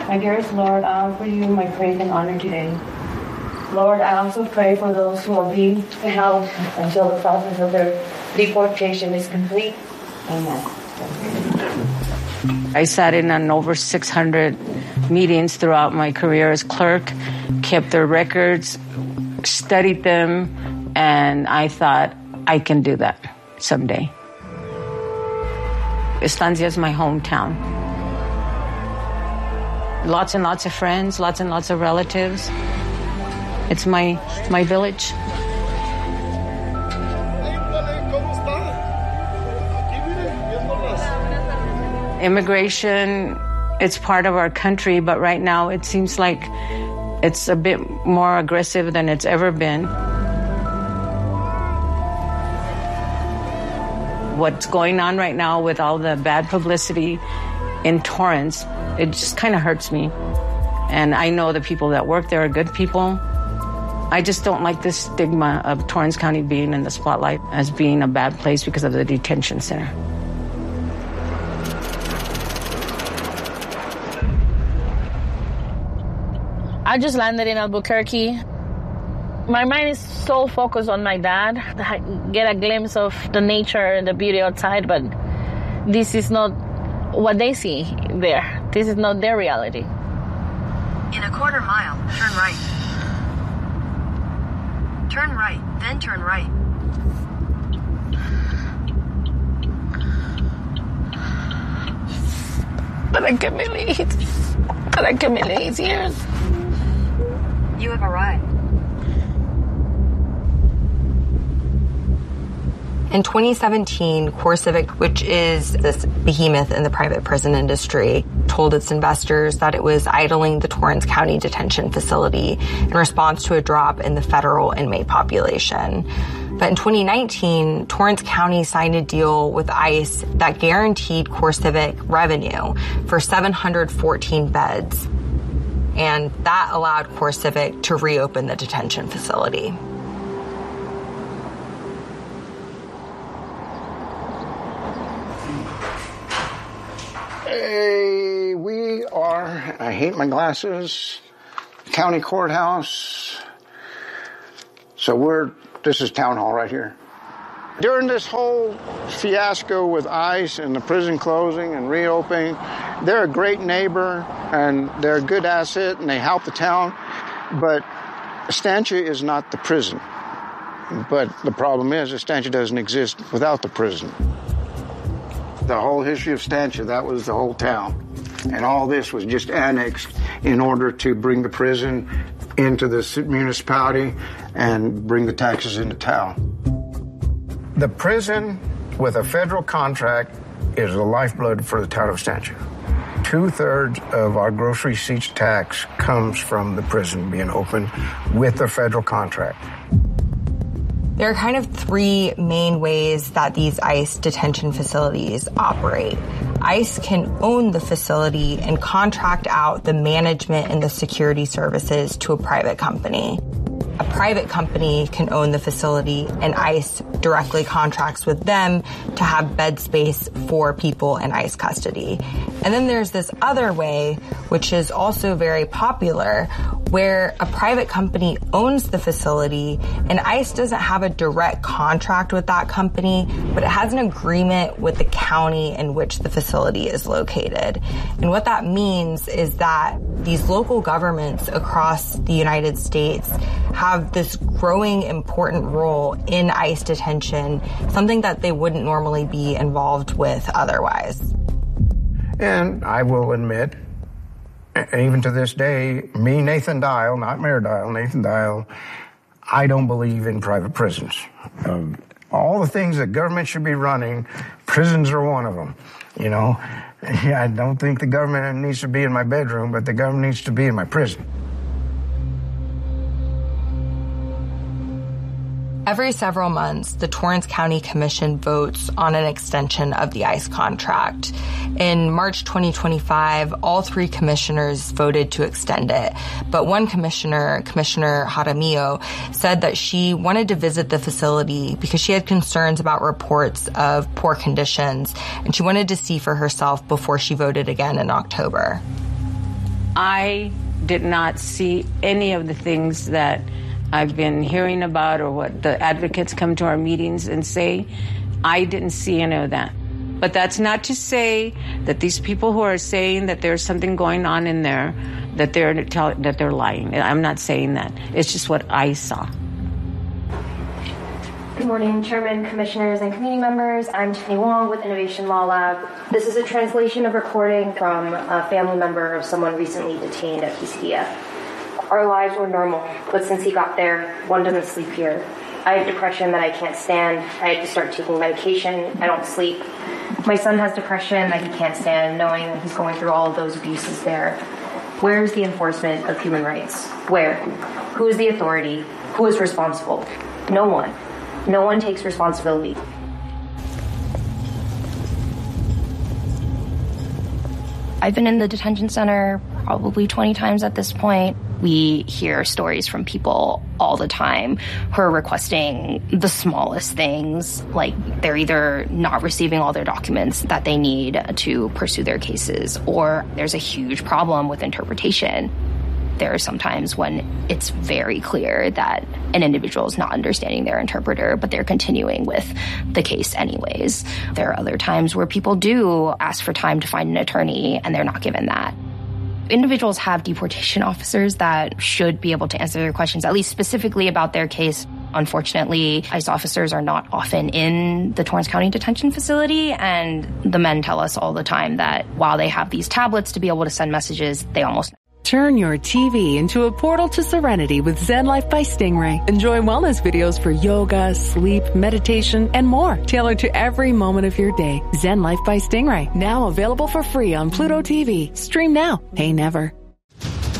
My dearest Lord, I offer you my praise and honor today. Lord, I also pray for those who are being held until the process of their deportation is complete. Amen. I sat in on over 600 meetings throughout my career as clerk, kept their records, studied them, and I thought, I can do that someday. Estancia is my hometown. Lots and lots of friends, lots and lots of relatives. It's my village. Immigration, it's part of our country, but right now it seems like it's a bit more aggressive than it's ever been. What's going on right now with all the bad publicity in Torrance, it just kind of hurts me. And I know the people that work there are good people. I just don't like this stigma of Torrance County being in the spotlight as being a bad place because of the detention center. I just landed in Albuquerque. My mind is so focused on my dad. I get a glimpse of the nature and the beauty outside, but this is not what they see there. This is not their reality. In a quarter mile, turn right. Turn right, then turn right. ¿Para qué me leíste? ¿Para qué me le hicieron? You have arrived. In 2017, CoreCivic, which is this behemoth in the private prison industry, told its investors that it was idling the Torrance County Detention Facility in response to a drop in the federal inmate population. But in 2019, Torrance County signed a deal with ICE that guaranteed CoreCivic revenue for 714 beds. And that allowed CoreCivic to reopen the detention facility. Hey, we are, I hate my glasses, county courthouse. So this is town hall right here. During this whole fiasco with ICE and the prison closing and reopening, they're a great neighbor and they're a good asset and they help the town. But Estancia is not the prison. But the problem is Estancia doesn't exist without the prison. The whole history of Estancia, that was the whole town. And all this was just annexed in order to bring the prison into the municipality and bring the taxes into town. The prison with a federal contract is the lifeblood for the town of Estancia. 2/3 of our gross receipts tax comes from the prison being open with the federal contract. There are kind of three main ways that these ICE detention facilities operate. ICE can own the facility and contract out the management and the security services to a private company. A private company can own the facility and ICE directly contracts with them to have bed space for people in ICE custody. And then there's this other way, which is also very popular, where a private company owns the facility and ICE doesn't have a direct contract with that company, but it has an agreement with the county in which the facility is located. And what that means is that these local governments across the United States have this growing important role in ICE detention, something that they wouldn't normally be involved with otherwise. And I will admit, even to this day, me, Nathan Dial, not Mayor Dial, Nathan Dial, I don't believe in private prisons. All the things that government should be running, prisons are one of them, you know. I don't think the government needs to be in my bedroom, but the government needs to be in my prison. Every several months, the Torrance County Commission votes on an extension of the ICE contract. In March 2025, all three commissioners voted to extend it. But one commissioner, Commissioner Jaramillo, said that she wanted to visit the facility because she had concerns about reports of poor conditions, and she wanted to see for herself before she voted again in October. I did not see any of the things that I've been hearing about or what the advocates come to our meetings and say. I didn't see any of that. But that's not to say that these people who are saying that there's something going on in there, that they're lying. I'm not saying that. It's just what I saw. Good morning, Chairman, Commissioners, and community members. I'm Tiffany Wong with Innovation Law Lab. This is a translation of recording from a family member of someone recently detained at PCDF. Our lives were normal, but since he got there, one doesn't sleep here. I have depression that I can't stand. I had to start taking medication. I don't sleep. My son has depression that he can't stand, knowing that he's going through all of those abuses there. Where is the enforcement of human rights? Where? Who is the authority? Who is responsible? No one. No one takes responsibility. I've been in the detention center probably 20 times at this point. We hear stories from people all the time who are requesting the smallest things, like they're either not receiving all their documents that they need to pursue their cases, or there's a huge problem with interpretation. There are some times when it's very clear that an individual is not understanding their interpreter, but they're continuing with the case anyways. There are other times where people do ask for time to find an attorney and they're not given that. Individuals have deportation officers that should be able to answer their questions, at least specifically about their case. Unfortunately, ICE officers are not often in the Torrance County Detention Facility, and the men tell us all the time that while they have these tablets to be able to send messages, they almost... Turn your TV into a portal to serenity with Zen Life by Stingray. Enjoy wellness videos for yoga, sleep, meditation, and more, tailored to every moment of your day. Zen Life by Stingray, now available for free on Pluto TV. Stream now, pay never.